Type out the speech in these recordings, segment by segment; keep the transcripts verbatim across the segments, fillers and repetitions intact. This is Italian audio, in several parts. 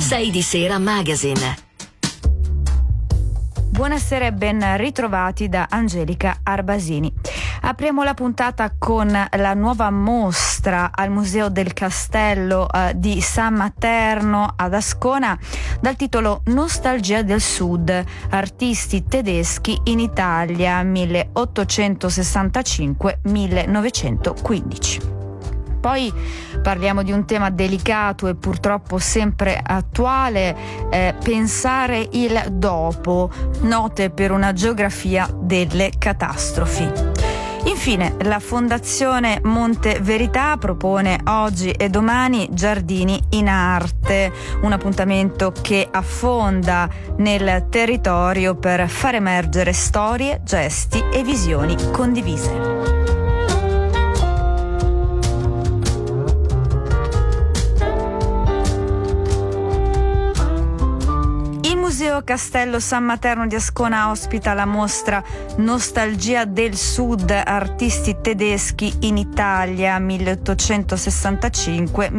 sei di Sera Magazine. Buonasera e ben ritrovati da Angelica Arbasini. Apriamo la puntata con la nuova mostra al Museo del Castello eh, di San Materno ad Ascona dal titolo Nostalgia del Sud, artisti tedeschi in Italia milleottocentosessantacinque millenovecentoquindici. Poi parliamo di un tema delicato e purtroppo sempre attuale, eh, pensare il dopo, note per una geografia delle catastrofi. Infine, la Fondazione Monte Verità propone oggi e domani Giardini in Arte, un appuntamento che affonda nel territorio per far emergere storie, gesti e visioni condivise. Il Museo Castello San Materno di Ascona ospita la mostra Nostalgia del Sud, artisti tedeschi in Italia milleottocentosessantacinque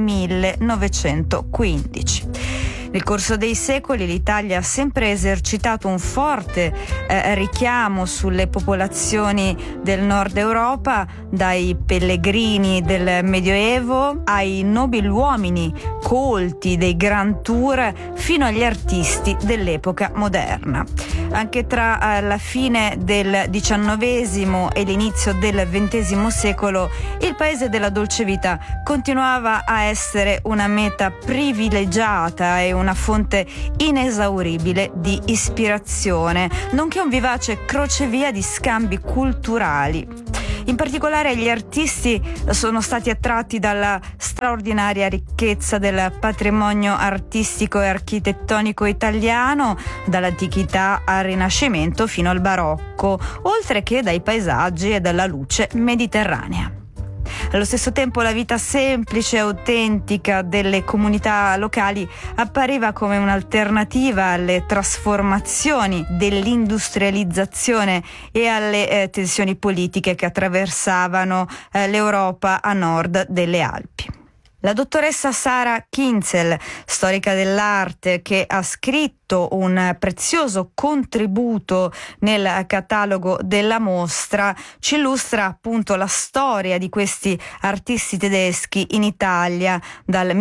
millenovecentoquindici. Nel corso dei secoli l'Italia ha sempre esercitato un forte eh, richiamo sulle popolazioni del nord Europa, dai pellegrini del Medioevo ai nobiluomini colti dei Grand Tour fino agli artisti dell'epoca moderna. Anche tra eh, la fine del diciannovesimo e l'inizio del ventesimo secolo il paese della dolce vita continuava a essere una meta privilegiata e una fonte inesauribile di ispirazione, nonché un vivace crocevia di scambi culturali. In particolare gli artisti sono stati attratti dalla straordinaria ricchezza del patrimonio artistico e architettonico italiano, dall'antichità al Rinascimento fino al barocco, oltre che dai paesaggi e dalla luce mediterranea. Allo stesso tempo la vita semplice e autentica delle comunità locali appariva come un'alternativa alle trasformazioni dell'industrializzazione e alle eh, tensioni politiche che attraversavano eh, l'Europa a nord delle Alpi. La dottoressa Sara Kinzel, storica dell'arte, che ha scritto un prezioso contributo nel catalogo della mostra, ci illustra appunto la storia di questi artisti tedeschi in Italia dal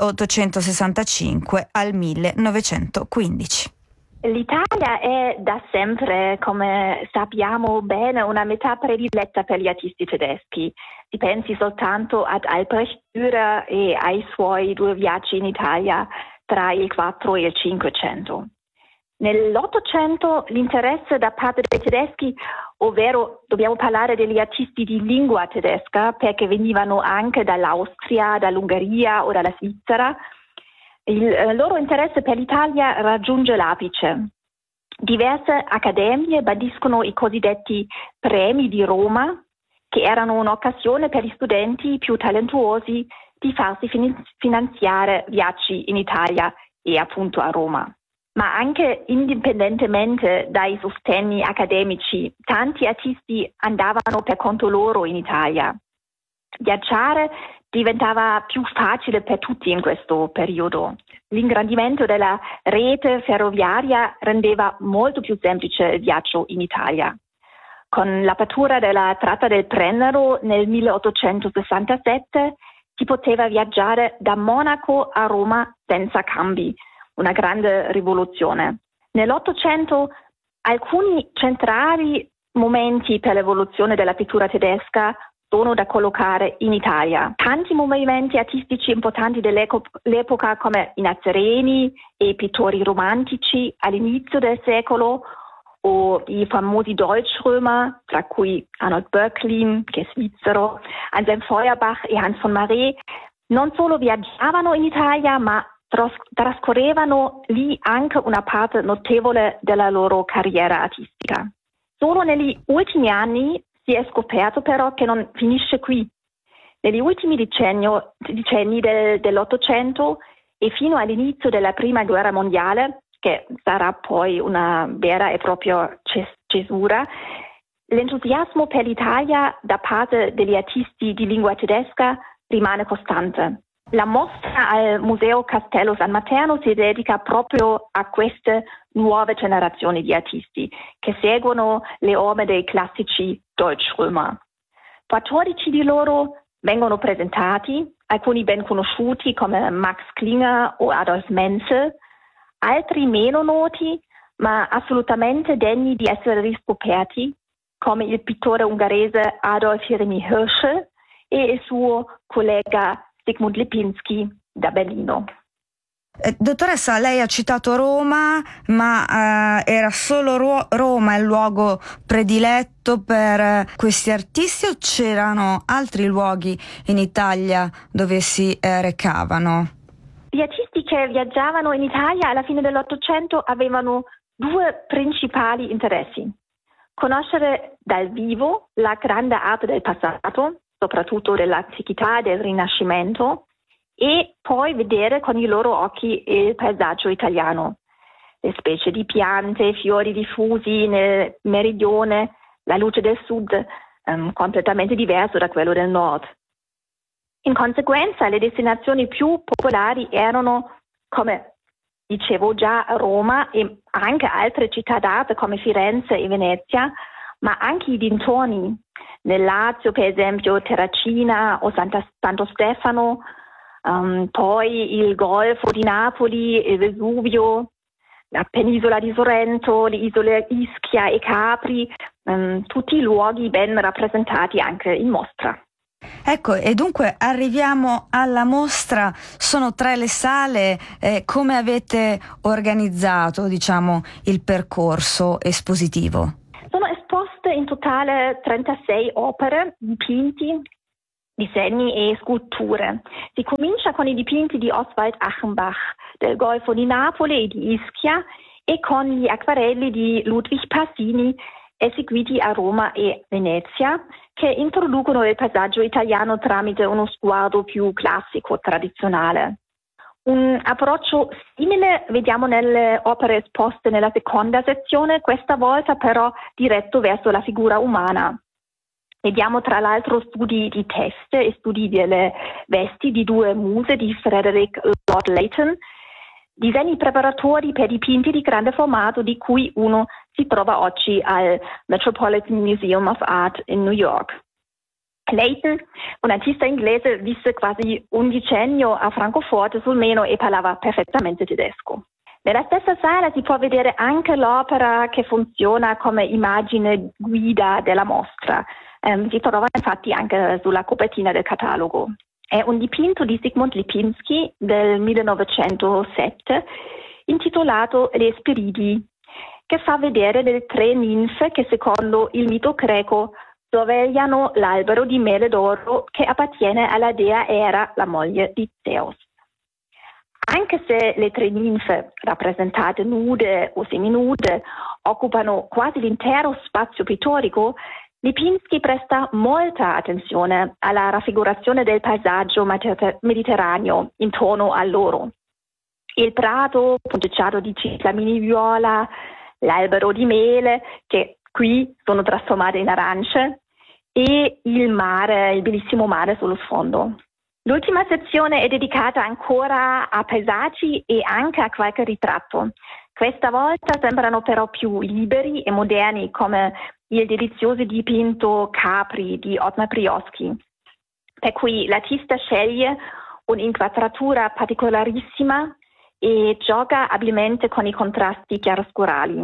milleottocentosessantacinque al millenovecentoquindici. L'Italia è da sempre, come sappiamo bene, una meta prediletta per gli artisti tedeschi. Si pensi soltanto ad Albrecht Dürer e ai suoi due viaggi in Italia tra il quattro e il cinquecento. Nell'Ottocento l'interesse da parte dei tedeschi, ovvero dobbiamo parlare degli artisti di lingua tedesca, perché venivano anche dall'Austria, dall'Ungheria o dalla Svizzera, il eh, loro interesse per l'Italia raggiunge l'apice. Diverse accademie bandiscono i cosiddetti premi di Roma, che erano un'occasione per gli studenti più talentuosi di farsi fin- finanziare viaggi in Italia e appunto a Roma. Ma anche indipendentemente dai sostegni accademici, tanti artisti andavano per conto loro in Italia. Viaggiare diventava più facile per tutti in questo periodo. L'ingrandimento della rete ferroviaria rendeva molto più semplice il viaggio in Italia. Con l'apertura della tratta del Brennero nel milleottocentosessantasette si poteva viaggiare da Monaco a Roma senza cambi, una grande rivoluzione. Nell'Ottocento alcuni centrali momenti per l'evoluzione della pittura tedesca sono da collocare in Italia. Tanti movimenti artistici importanti dell'epoca come i Nazareni e i pittori romantici all'inizio del secolo o i famosi Deutschrömer, tra cui Arnold Böcklin, che è svizzero, Anselm Feuerbach e Hans von Marais, non solo viaggiavano in Italia ma trascorrevano lì anche una parte notevole della loro carriera artistica. Solo negli ultimi anni si è scoperto però che non finisce qui. Negli ultimi decennio, decenni del, dell'Ottocento e fino all'inizio della Prima Guerra Mondiale, che sarà poi una vera e propria cesura, l'entusiasmo per l'Italia da parte degli artisti di lingua tedesca rimane costante. La mostra al Museo Castello San Materno si dedica proprio a queste nuove generazioni di artisti che seguono le orme dei classici Deutschrömer. quattordici di loro vengono presentati, alcuni ben conosciuti come Max Klinger o Adolf Menzel, altri meno noti ma assolutamente degni di essere riscoperti, come il pittore ungherese Adolf Jeremy Hirschel e il suo collega Zygmunt Lipinski da Berlino. Eh, dottoressa, lei ha citato Roma, ma eh, era solo Ro- Roma il luogo prediletto per eh, questi artisti o c'erano altri luoghi in Italia dove si eh, recavano? Gli artisti che viaggiavano in Italia alla fine dell'Ottocento avevano due principali interessi: conoscere dal vivo la grande arte del passato, soprattutto dell'antichità e del Rinascimento, e poi vedere con i loro occhi il paesaggio italiano, le specie di piante, fiori diffusi nel meridione, la luce del sud, um, completamente diverso da quello del nord. In conseguenza, le destinazioni più popolari erano, come dicevo già, Roma e anche altre città d'arte come Firenze e Venezia, ma anche i dintorni. Nel Lazio, per esempio, Terracina o Santa, Santo Stefano, um, poi il Golfo di Napoli, il Vesuvio, la penisola di Sorrento, le isole Ischia e Capri, um, tutti luoghi ben rappresentati anche in mostra. Ecco, e dunque arriviamo alla mostra. Sono tre le sale. Eh, come avete organizzato, diciamo, il percorso espositivo? Sono esposte in totale trentasei opere, dipinti, disegni e sculture. Si comincia con i dipinti di Oswald Achenbach del Golfo di Napoli e di Ischia e con gli acquarelli di Ludwig Passini eseguiti a Roma e Venezia, che introducono il paesaggio italiano tramite uno sguardo più classico, tradizionale. Un approccio simile vediamo nelle opere esposte nella seconda sezione, questa volta però diretto verso la figura umana. Vediamo tra l'altro studi di teste e studi delle vesti di due muse di Frederick Lord Leighton, disegni preparatori per dipinti di grande formato di cui uno si trova oggi al Metropolitan Museum of Art in New York. Leighton, un artista inglese, visse quasi un decennio a Francoforte sul Meno e parlava perfettamente tedesco. Nella stessa sala si può vedere anche l'opera che funziona come immagine guida della mostra. Um, si trova infatti anche sulla copertina del catalogo. È un dipinto di Zygmunt Lipinski del millenovecentosette intitolato Le Esperidi, che fa vedere le tre ninfe che secondo il mito greco sorvegliano l'albero di mele d'oro che appartiene alla dea Era, la moglie di Zeus. Anche se le tre ninfe, rappresentate nude o seminude, occupano quasi l'intero spazio pittorico, Lipinski presta molta attenzione alla raffigurazione del paesaggio mediterraneo intorno a loro. Il prato punteggiato di ciclamini viola, l'albero di mele, che qui sono trasformate in arance, e il mare, il bellissimo mare sullo sfondo. L'ultima sezione è dedicata ancora a paesaggi e anche a qualche ritratto. Questa volta sembrano però più liberi e moderni, come il delizioso dipinto Capri di Ottmar Brioschi, per cui l'artista sceglie un'inquadratura particolarissima e gioca abilmente con i contrasti chiaroscurali.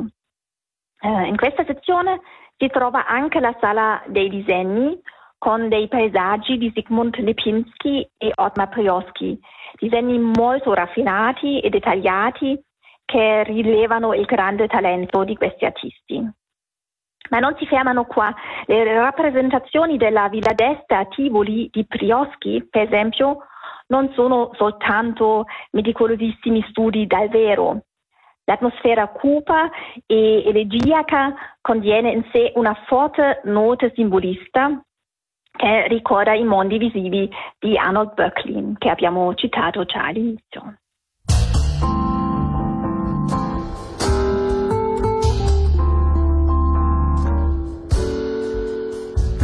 Eh, in questa sezione si trova anche la sala dei disegni con dei paesaggi di Zygmunt Lipinski e Ottmar Brioschi, disegni molto raffinati e dettagliati che rilevano il grande talento di questi artisti. Ma non si fermano qua. Le rappresentazioni della Villa d'Este a Tivoli di Brioschi, per esempio, non sono soltanto meticolosissimi studi dal vero. L'atmosfera cupa e elegiaca contiene in sé una forte nota simbolista che ricorda i mondi visivi di Arnold Böcklin, che abbiamo citato già all'inizio. La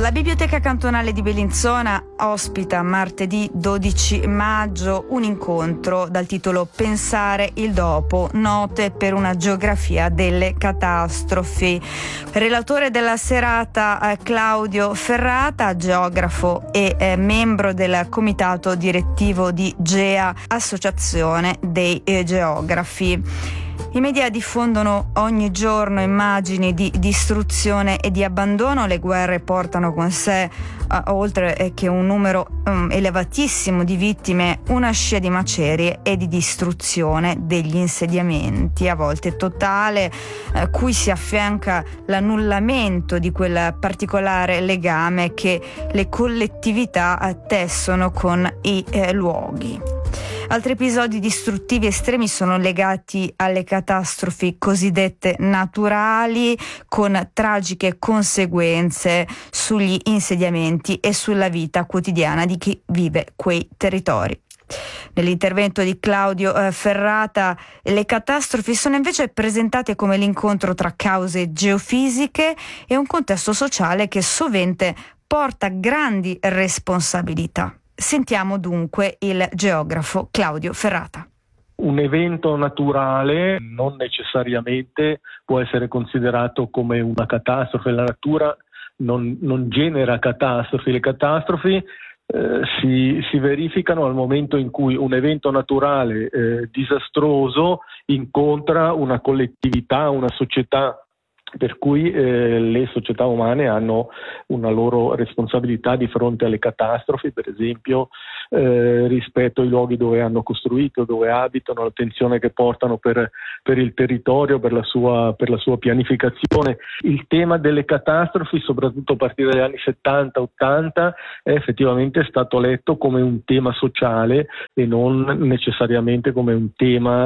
La Biblioteca Cantonale di Bellinzona ospita martedì dodici maggio un incontro dal titolo Pensare il dopo, note per una geografia delle catastrofi. Relatore della serata eh, Claudio Ferrata, geografo e eh, membro del comitato direttivo di GEA, Associazione dei eh, Geografi. I media diffondono ogni giorno immagini di distruzione e di abbandono. Le guerre portano con sé, uh, oltre che un numero um, elevatissimo di vittime, una scia di macerie e di distruzione degli insediamenti, a volte totale, uh, cui si affianca l'annullamento di quel particolare legame che le collettività tessono con i eh, luoghi. Altri episodi distruttivi estremi sono legati alle catastrofi cosiddette naturali, con tragiche conseguenze sugli insediamenti e sulla vita quotidiana di chi vive quei territori. Nell'intervento di Claudio eh, Ferrata, le catastrofi sono invece presentate come l'incontro tra cause geofisiche e un contesto sociale che sovente porta grandi responsabilità. Sentiamo dunque il geografo Claudio Ferrata. Un evento naturale non necessariamente può essere considerato come una catastrofe. La natura non, non genera catastrofi. Le catastrofi eh, si, si verificano al momento in cui un evento naturale eh, disastroso incontra una collettività, una società, per cui eh, le società umane hanno una loro responsabilità di fronte alle catastrofi, per esempio eh, rispetto ai luoghi dove hanno costruito, dove abitano, l'attenzione che portano per, per il territorio, per la sua, per la sua pianificazione. Il tema delle catastrofi, soprattutto a partire dagli anni settanta ottanta, è effettivamente stato letto come un tema sociale e non necessariamente come un tema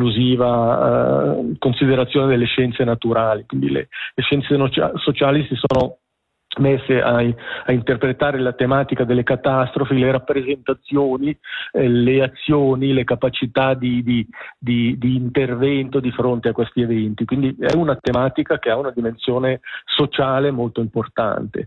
esclusiva eh, considerazione delle scienze naturali. Quindi Le, le scienze sociali si sono messe a, a interpretare la tematica delle catastrofi, le rappresentazioni, eh, le azioni, le capacità di, di, di, di intervento di fronte a questi eventi. Quindi è una tematica che ha una dimensione sociale molto importante.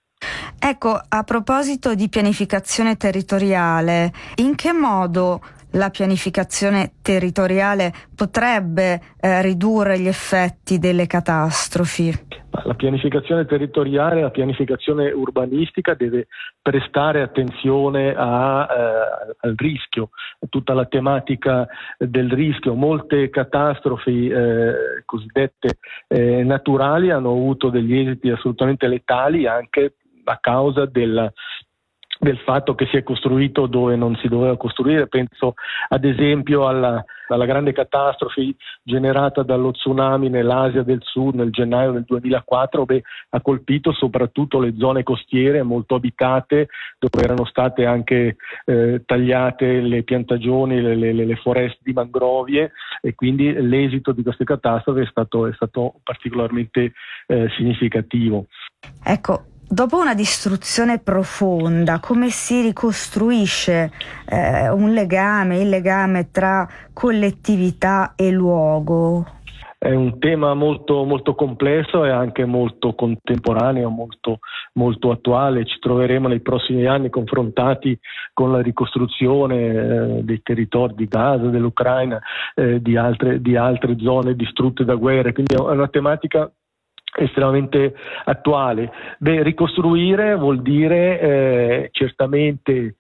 Ecco, a proposito di pianificazione territoriale, in che modo la pianificazione territoriale potrebbe eh, ridurre gli effetti delle catastrofi? La pianificazione territoriale, la pianificazione urbanistica deve prestare attenzione a, eh, al rischio, a tutta la tematica del rischio. Molte catastrofi eh, cosiddette eh, naturali hanno avuto degli esiti assolutamente letali anche a causa del del fatto che si è costruito dove non si doveva costruire. Penso ad esempio alla, alla grande catastrofe generata dallo tsunami nell'Asia del Sud nel gennaio del duemilaquattro, beh, ha colpito soprattutto le zone costiere molto abitate, dove erano state anche eh, tagliate le piantagioni, le, le, le foreste di mangrovie, e quindi l'esito di queste catastrofi è stato, è stato particolarmente eh, significativo. Ecco, dopo una distruzione profonda, come si ricostruisce eh, un legame, il legame tra collettività e luogo? È un tema molto, molto complesso e anche molto contemporaneo, molto, molto attuale. Ci troveremo nei prossimi anni confrontati con la ricostruzione eh, dei territori di Gaza, dell'Ucraina, eh, di altre, di altre zone distrutte da guerre. Quindi è una tematica estremamente attuale. Beh, ricostruire vuol dire eh, certamente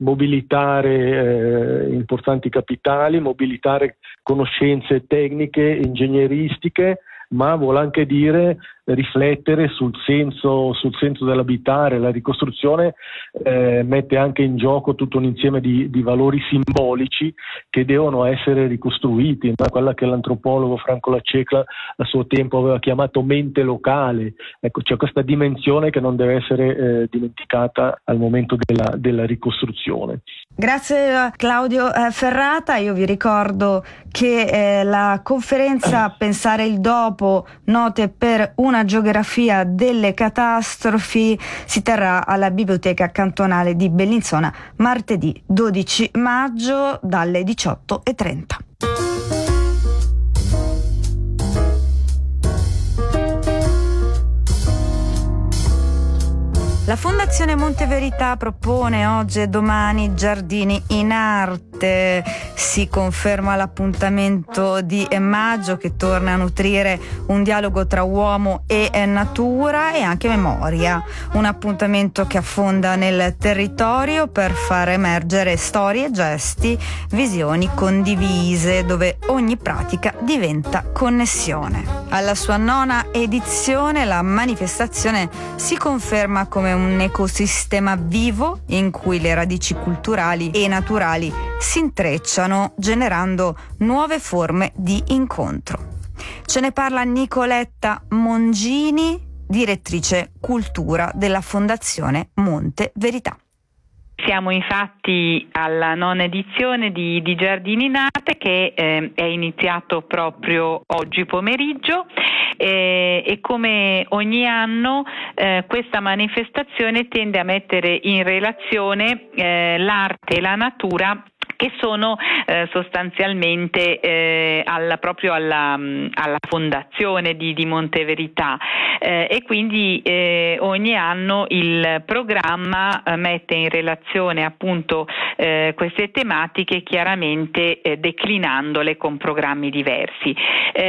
mobilitare eh, importanti capitali, mobilitare conoscenze tecniche, ingegneristiche, ma vuol anche dire riflettere sul senso, sul senso dell'abitare. La ricostruzione eh, mette anche in gioco tutto un insieme di, di valori simbolici che devono essere ricostruiti, ma quella che l'antropologo Franco Laccecla a suo tempo aveva chiamato mente locale. Ecco, c'è questa dimensione che non deve essere eh, dimenticata al momento della, della ricostruzione. Grazie a Claudio eh, Ferrata. Io vi ricordo che eh, la conferenza Pensare il dopo, note per una geografia delle catastrofi, si terrà alla Biblioteca Cantonale di Bellinzona martedì dodici maggio dalle diciotto e trenta. La Fondazione Monte Verità propone oggi e domani giardini in arte. Si conferma l'appuntamento di maggio che torna a nutrire un dialogo tra uomo e natura e anche memoria. Un appuntamento che affonda nel territorio per far emergere storie, gesti, visioni condivise, dove ogni pratica diventa connessione. Alla sua nona edizione la manifestazione si conferma come un ecosistema vivo in cui le radici culturali e naturali si intrecciano, generando nuove forme di incontro. Ce ne parla Nicoletta Mongini, direttrice cultura della Fondazione Monte Verità. Siamo infatti alla nona edizione di, di Giardini in Arte che eh, è iniziato proprio oggi pomeriggio eh, e come ogni anno eh, questa manifestazione tende a mettere in relazione eh, l'arte e la natura, che sono eh, sostanzialmente eh, alla, proprio alla, alla fondazione di, di Monte Verità eh, e quindi eh, ogni anno il programma eh, mette in relazione appunto eh, queste tematiche, chiaramente eh, declinandole con programmi diversi.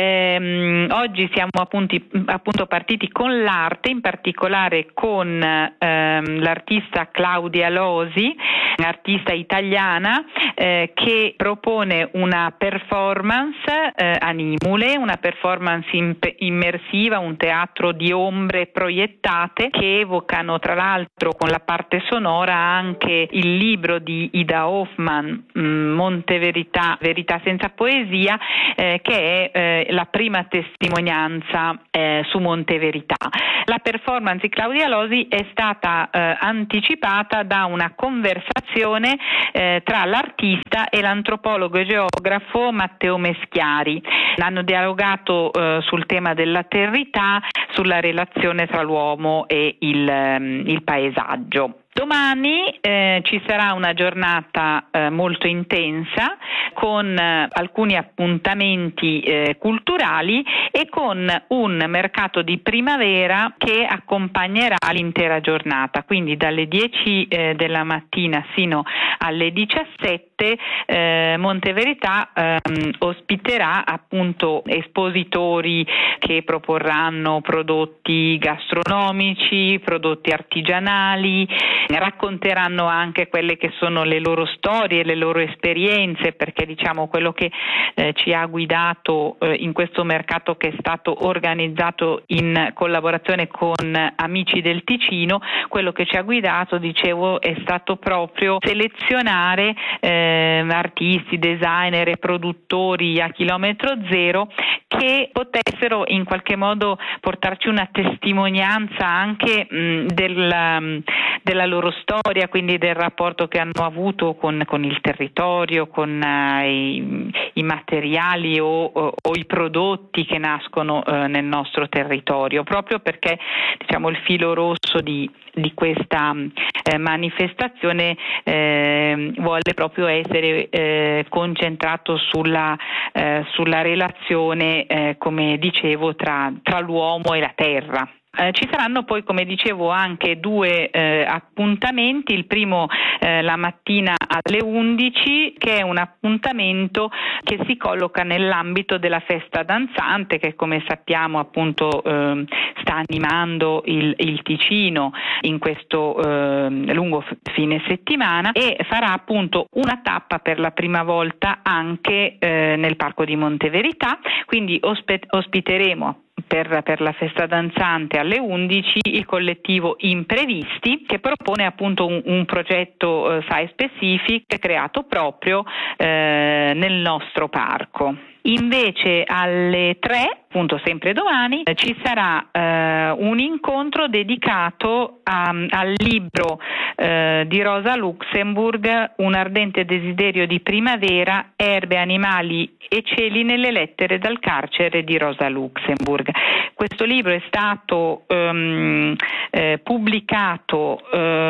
Eh, oggi siamo appunto, appunto partiti con l'arte, in particolare con ehm, l'artista Claudia Losi, artista italiana eh, che propone una performance eh, animule, una performance imp- immersiva, un teatro di ombre proiettate che evocano tra l'altro con la parte sonora anche il libro di Ida Hoffmann, mh, Monte Verità, Verità senza poesia, eh, che è eh, la prima testimonianza eh, su Monte Verità. La performance di Claudia Losi è stata eh, anticipata da una conversazione eh, tra l'artista e l'antropologo e geografo Matteo Meschiari. Hanno dialogato eh, sul tema della territà, sulla relazione tra l'uomo e il, um, il paesaggio. Domani eh, ci sarà una giornata eh, molto intensa con eh, alcuni appuntamenti eh, culturali e con un mercato di primavera che accompagnerà l'intera giornata, quindi dalle dieci eh, della mattina sino alle diciassette eh, Monte Verità ehm, ospiterà appunto espositori che proporranno prodotti gastronomici, prodotti artigianali, racconteranno anche quelle che sono le loro storie, le loro esperienze, perché diciamo quello che eh, ci ha guidato eh, in questo mercato che è stato organizzato in collaborazione con Amici del Ticino, quello che ci ha guidato, dicevo, è stato proprio selezionare eh, artisti, designer e produttori a chilometro zero che potessero in qualche modo portarci una testimonianza anche mh, del, della loro storia, quindi del rapporto che hanno avuto con, con il territorio, con uh, i, i materiali o, o, o i prodotti che nascono uh, nel nostro territorio, proprio perché diciamo il filo rosso di, di questa eh, manifestazione eh, vuole proprio essere eh, concentrato sulla, eh, sulla relazione Eh, come dicevo tra, tra l'uomo e la terra. Eh, ci saranno poi, come dicevo, anche due eh, appuntamenti. Il primo eh, la mattina alle undici, che è un appuntamento che si colloca nell'ambito della festa danzante che, come sappiamo, appunto eh, sta animando il, il Ticino in questo eh, lungo f- fine settimana e farà appunto una tappa per la prima volta anche eh, nel Parco di Monte Verità, quindi ospe- ospiteremo Per, per la festa danzante alle undici il collettivo Imprevisti, che propone appunto un, un progetto eh, site specific creato proprio eh, nel nostro parco. Invece alle tre, appunto sempre domani, eh, ci sarà eh, un incontro dedicato a, al libro eh, di Rosa Luxemburg, Un ardente desiderio di primavera, erbe, animali e cieli nelle lettere dal carcere di Rosa Luxemburg. Questo libro è stato um, eh, pubblicato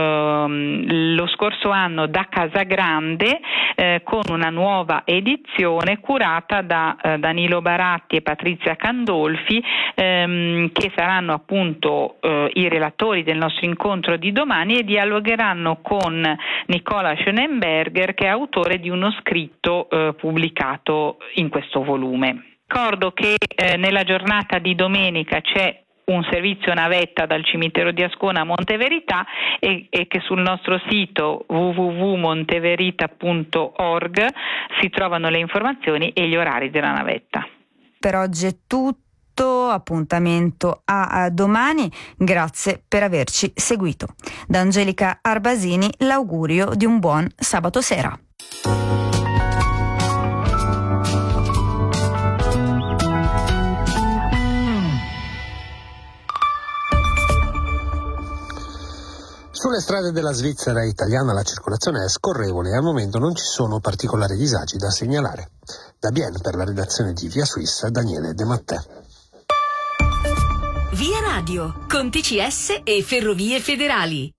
um, lo scorso anno da Casagrande eh, con una nuova edizione curata da uh, Danilo Baratti e Patrizia Campagna, Candolfi, ehm, che saranno appunto eh, i relatori del nostro incontro di domani e dialogheranno con Nicola Schönenberger, che è autore di uno scritto eh, pubblicato in questo volume. Ricordo che eh, nella giornata di domenica c'è un servizio navetta dal cimitero di Ascona a Monteverità e, e che sul nostro sito w w w punto monteverita punto org si trovano le informazioni e gli orari della navetta. Per oggi è tutto, appuntamento a, a domani, grazie per averci seguito. Da Angelica Arbasini l'augurio di un buon sabato sera. Sulle strade della Svizzera italiana la circolazione è scorrevole e al momento non ci sono particolari disagi da segnalare. Da Bienne per la redazione di Via Suisse, Daniele De Mattè. Via Radio, con T C S e Ferrovie Federali.